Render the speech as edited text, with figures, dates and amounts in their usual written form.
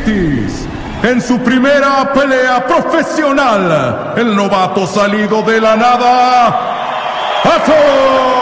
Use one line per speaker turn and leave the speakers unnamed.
Cities. En su primera pelea profesional, el novato salido de la nada, Atom.